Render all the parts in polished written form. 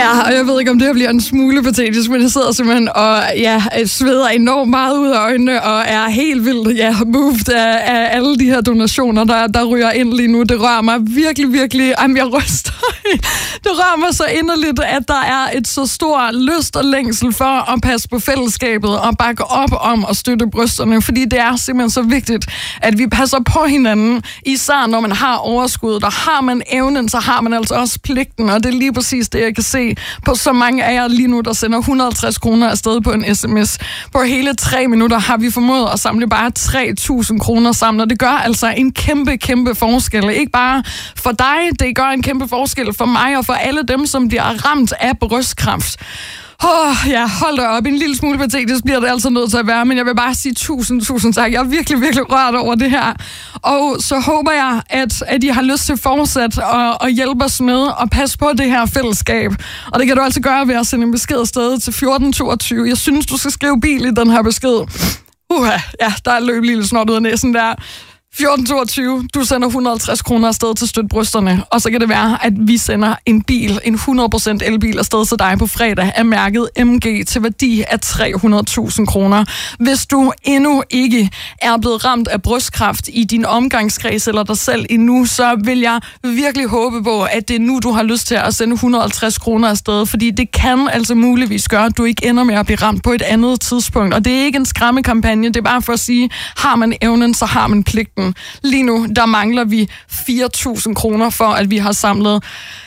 Ja, og jeg ved ikke, om det her bliver en smule patetisk, men jeg sidder simpelthen og sveder enormt meget ud af øjnene, og er helt vildt moved af alle de her donationer, der ryger ind lige nu. Det rører mig virkelig, virkelig. Jeg ryster. Det rører mig så inderligt, at der er et så stor lyst og længsel for at passe på fællesskabet og bakke op om at støtte brysterne, fordi det er simpelthen så vigtigt, at vi passer på hinanden, især når man har overskud. Der har man evnen, så har man altså også pligten, og det er lige præcis det, jeg kan se på så mange af jer lige nu, der sender 150 kroner afsted på en sms. På hele 3 minutter har vi formået at samle bare 3.000 kroner sammen, og det gør altså en kæmpe, kæmpe forskel. Ikke bare for dig, det gør en kæmpe forskel for mig og for alle dem, som bliver ramt af brystkræft. Hold da op. En lille smule patetisk bliver det altså nødt til at være, men jeg vil bare sige tusind tak. Jeg er virkelig, virkelig rørt over det her. Og så håber jeg, at I har lyst til fortsat at hjælpe os med at passe på det her fællesskab. Og det kan du altså gøre ved at sende en besked afsted til 1422. Jeg synes, du skal skrive bil i den her besked. Der er løb lille snot ud af næsen der. 1422, du sender 150 kroner afsted til Støt Brysterne, og så kan det være, at vi sender en bil, en 100% elbil afsted til dig på fredag af mærket MG til værdi af 300.000 kroner. Hvis du endnu ikke er blevet ramt af brystkræft i din omgangskreds eller dig selv endnu, så vil jeg virkelig håbe på, at det er nu, du har lyst til at sende 150 kroner afsted, fordi det kan altså muligvis gøre, at du ikke ender med at blive ramt på et andet tidspunkt. Og det er ikke en skræmmekampagne, det er bare for at sige, har man evnen, så har man pligten. Lige nu, der mangler vi 4.000 kroner for, at vi har samlet...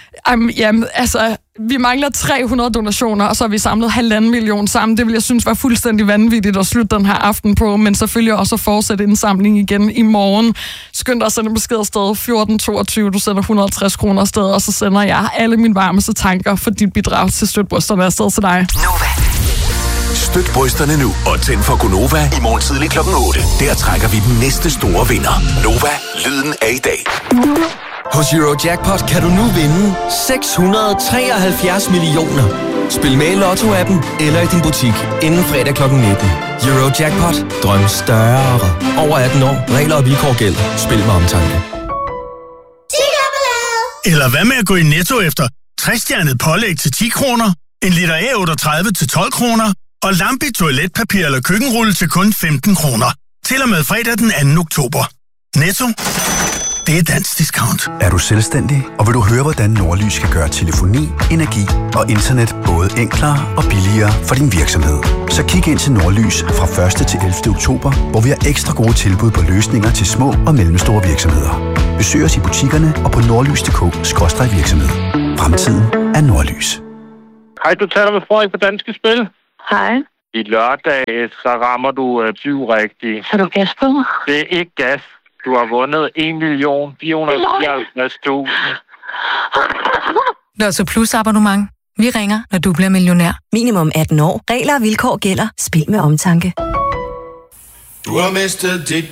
vi mangler 300 donationer, og så har vi samlet 1,5 million sammen. Det vil jeg synes var fuldstændig vanvittigt at slutte den her aften på, men selvfølgelig også at fortsætte indsamling igen i morgen. Skynd dig at sende besked afsted 1422, du sender 150 kroner afsted, og så sender jeg alle mine varmeste tanker for dit bidrag til Støt Brysterne afsted til dig. Nova. Støt brysterne nu og tænd for Gonova i morgen tidlig kl. 8. Der trækker vi den næste store vinder. Nova, lyden af i dag. Hos Eurojackpot kan du nu vinde 673 millioner. Spil med i Lotto-appen eller i din butik inden fredag kl. 19. Eurojackpot. Drøm større. Over 18 år. Regler og vilkår gælder. Spil med omtanke. Eller hvad med at gå i Netto efter 60-stjernet pålæg til 10 kroner, en liter A38 til 12 kroner, og lampe toiletpapir eller køkkenrulle til kun 15 kroner. Til og med fredag den 2. oktober. Netto. Det er dansk discount. Er du selvstændig, og vil du høre, hvordan Nordlys kan gøre telefoni, energi og internet både enklere og billigere for din virksomhed? Så kig ind til Nordlys fra 1. til 11. oktober, hvor vi har ekstra gode tilbud på løsninger til små og mellemstore virksomheder. Besøg os i butikkerne og på nordlys.dk/virksomhed. Fremtiden er Nordlys. Hej, du taler med Frederik på Danske Spil. Hej. I lørdag, så rammer du 20 rigtigt. Har du gas på mig? Det er ikke gas. Du har vundet 1.454.000. Lotto Plus abonnement. Vi ringer, når du bliver millionær. Minimum 18 år. Regler og vilkår gælder. Spil med omtanke. Du har mistet dit